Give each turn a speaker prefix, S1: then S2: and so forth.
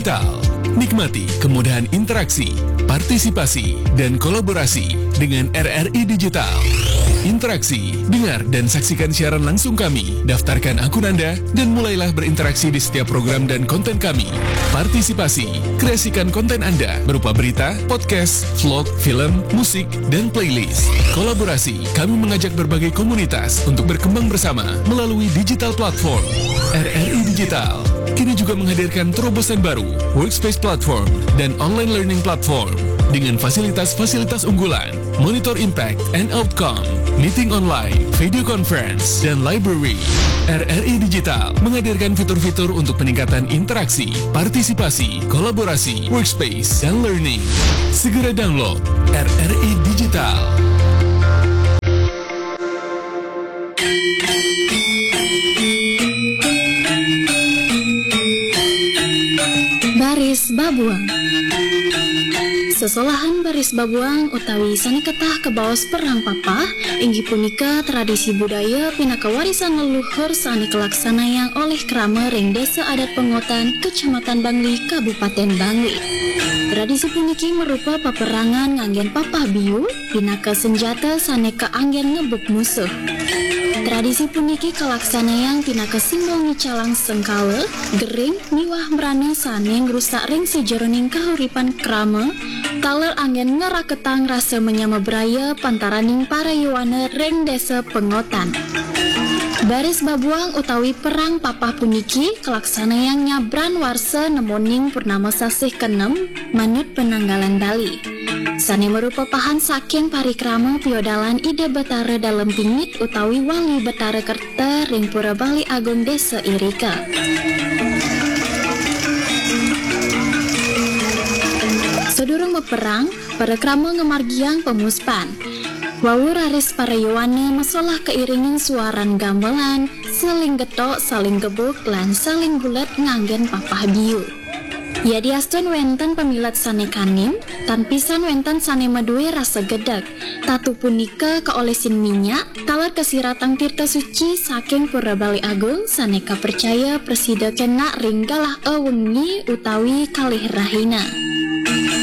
S1: Digital. Nikmati kemudahan interaksi, partisipasi, dan kolaborasi dengan RRI Digital. Interaksi, dengar dan saksikan siaran langsung kami, daftarkan akun Anda, dan mulailah berinteraksi di setiap program dan konten kami. Partisipasi, kreasikan konten Anda berupa berita, podcast, vlog, film, musik, dan playlist. Kolaborasi, kami mengajak berbagai komunitas untuk berkembang bersama melalui digital platform. RRI Digital kini juga menghadirkan terobosan baru, workspace platform, dan online learning platform dengan fasilitas-fasilitas unggulan, monitor impact and outcome, meeting online, video conference, dan library. RRI Digital menghadirkan fitur-fitur untuk peningkatan interaksi, partisipasi, kolaborasi, workspace, dan learning. Segera download RRI Digital.
S2: Baris Babuang. Sesolahan baris babuang utawi saniketah kebaos perang papa inggih punika tradisi budaya pinaka warisan leluhur sani kelaksanayang oleh krama ring desa adat Pengotan, Kecamatan Bangli, Kabupaten Bangli. Tradisi puniki merupa paperangan nganggen papah biu pinaka senjata saneka anggen ngebuk musuh. Tradisi puniki kalaksanayang pinaka simbol micalang sengkala, gering, miwah merana saneng rusak ring sejeroning kahuripan krama, taler angin ngeraketang rasa menyama beraya pantaraning para yuwana ring desa Pengotan. Baris babuang utawi perang papah puniki kalaksanayang nyabran warsa nemoning purnama sasih ke-6 manut penanggalan Bali. Sani merupa pahan saking parikrama piodalan Ida Betara dalam pingit utawi wali Betara Kerta ring Pura Bali Agung Desa Irika. Sedurung beperang, pada krama ngemargiang pemuspan. Wawu raris para yuwana masalah keiringin suaran gamelan, saling getok, saling gebuk, lan saling bulat nganggen papah biu. Ya diastun wenten pemilat sane kanim, tan pisan wenten sane madue rasa gedeg. Tatu punika keolesin minyak, talar kesiratang tirta suci saking Pura Bali Agung, saneka percaya presida kena ringgalah ewengi utawi kalih rahina.